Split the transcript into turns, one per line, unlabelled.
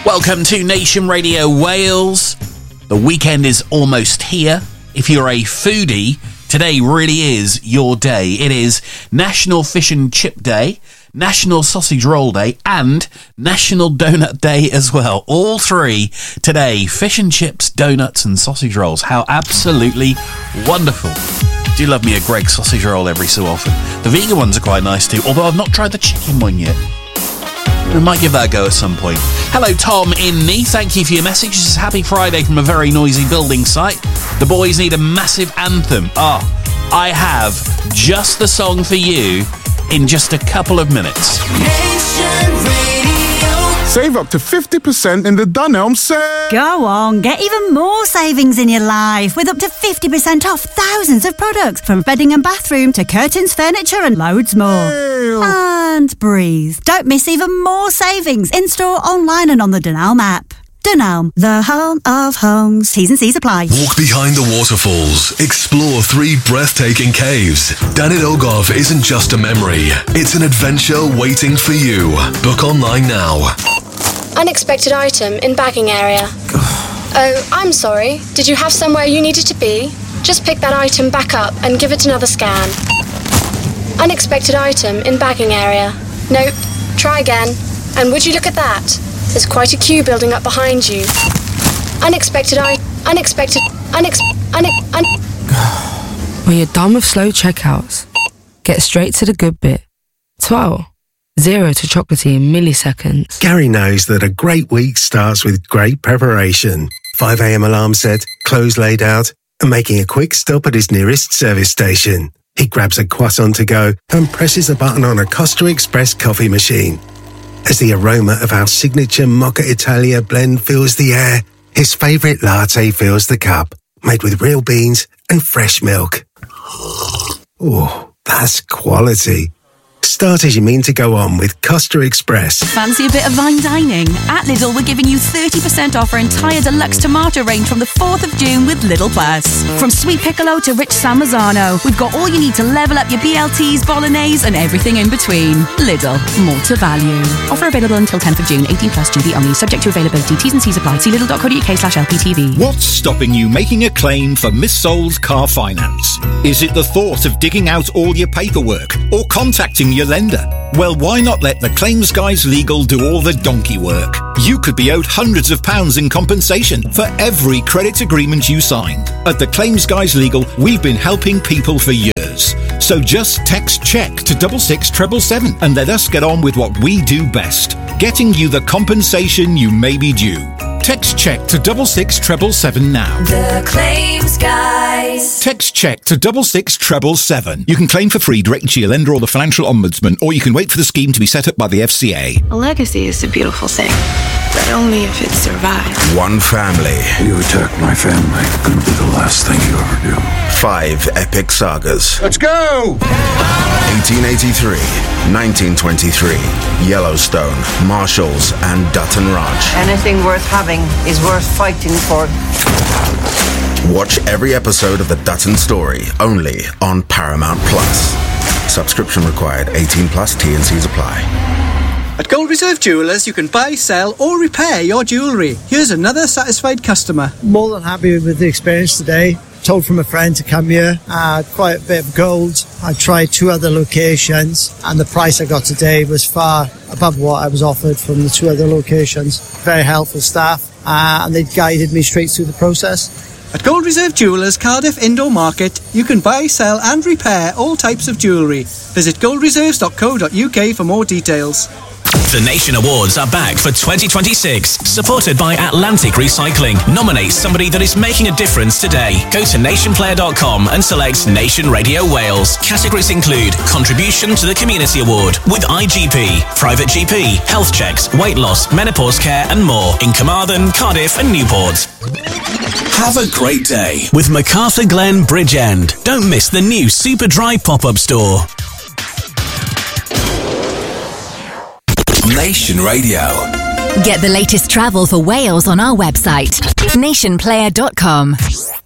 Welcome to Nation Radio Wales. The weekend is almost here. If you're a foodie, today really is your day. It is National Fish and Chip Day, National Sausage Roll Day, and National Donut Day as well. All three today. Fish and chips, donuts, and sausage rolls. How absolutely wonderful. Do love me a Greggs sausage roll every so often. The vegan ones are quite nice too, although I've not tried the chicken one yet. We might give that a go at some point. Hello, Tom in Knee. Thank you for your message. This is Happy Friday from a very noisy building site. The boys need a massive anthem. I have just the song for you in just a couple of minutes.
Save up to 50% in the Dunelm sale.
Go on, get even more savings in your life with up to 50% off thousands of products from bedding and bathroom to curtains, furniture and loads more.
Ew.
And breathe. Don't miss even more savings in-store, online and on the Dunelm app. Dunelm, the home of homes. T's and C's apply.
Walk behind the waterfalls. Explore 3 breathtaking caves. Danit Ogof isn't just a memory. It's an adventure waiting for you. Book online now.
Unexpected item in bagging area. Oh, I'm sorry. Did you have somewhere you needed to be? Just pick that item back up and give it another scan. Unexpected item in bagging area. Nope. Try again. And would you look at that? There's quite a queue building up behind you.
When you're done with slow checkouts, get straight to the good bit. 0 to chocolatey in milliseconds.
Gary knows that a great week starts with great preparation. 5 a.m. alarm set, clothes laid out, and making a quick stop at his nearest service station. He grabs a croissant to go and presses a button on a Costa Express coffee machine. As the aroma of our signature Mocha Italia blend fills the air, his favourite latte fills the cup, made with real beans and fresh milk. Oh, that's quality. Start as you mean to go on with Costa Express.
Fancy a bit of fine dining? At Lidl, we're giving you 30% off our entire deluxe tomato range from the 4th of June with Lidl Plus. From sweet piccolo to rich San Marzano, we've got all you need to level up your BLTs, bolognese and everything in between. Lidl, more to value. Offer available until 10th of June, 18 plus GB only, subject to availability. T's and C's apply. See lidl.co.uk/LPTV.
What's stopping you making a claim for Miss Soul's car finance? Is it the thought of digging out all your paperwork or contacting your lender? Well, why not let the Claims Guys Legal do all the donkey work? You could be owed hundreds of pounds in compensation for every credit agreement you signed. At the Claims Guys Legal, we've been helping people for years. So just text CHECK to 66777 and let us get on with what we do best, getting you the compensation you may be due. Text CHECK to 66777 now.
The Claims Guys.
Text CHECK to 66777. You can claim for free directly to your lender or the Financial Ombudsman, or you can wait for the scheme to be set up by the FCA.
A legacy is a beautiful thing, but only if it survives.
One family.
You attack my family, gonna be the last thing you ever do.
5 epic sagas.
Let's go!
1883, 1923, Yellowstone, Marshalls, and Dutton Ranch.
Anything worth having is worth fighting for.
Watch every episode of The Dutton Story, only on Paramount Plus. Subscription required, 18 plus, T&Cs apply.
At Gold Reserve Jewellers, you can buy, sell or repair your jewellery. Here's another satisfied customer.
More than happy with the experience today. Told from a friend to come here. Quite a bit of gold. I tried 2 other locations and the price I got today was far above what I was offered from the 2 other locations. Very helpful staff and they guided me straight through the process.
At Gold Reserve Jewellers Cardiff Indoor Market, you can buy, sell and repair all types of jewellery. Visit goldreserves.co.uk for more details.
The Nation Awards are back for 2026, supported by Atlantic Recycling. Nominate somebody that is making a difference today. Go to nationplayer.com and select Nation Radio Wales. Categories include Contribution to the Community Award with IGP, Private GP, Health Checks, Weight Loss, Menopause Care and more in Carmarthen, Cardiff and Newport.
Have a great day with MacArthur Glen Bridgend. Don't miss the new Superdry pop-up store. Nation Radio.
Get the latest travel for Wales on our website, nationplayer.com.